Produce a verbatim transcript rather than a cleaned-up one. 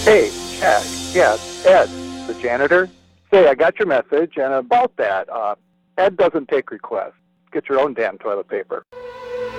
Hey, Chad. Yeah, Ed, the janitor. Say, I got your message, and about that, uh, Ed doesn't take requests. Get your own damn toilet paper.